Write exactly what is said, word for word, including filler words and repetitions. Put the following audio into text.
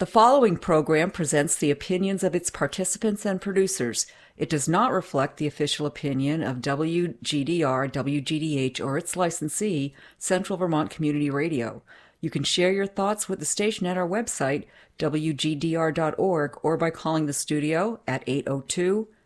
The following program presents the opinions of its participants and producers. It does not reflect the official opinion of W G D R, W G D H, or its licensee, Central Vermont Community Radio. You can share your thoughts with the station at our website, W G D R dot org, or by calling the studio at eight oh two,